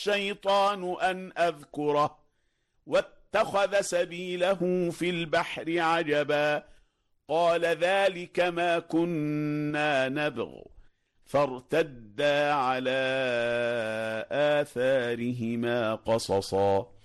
الشيطان أن أذكره واتخذ سبيله في البحر عجبا قال ذلك ما كنا نبغ فارتدا على آثارهما قصصا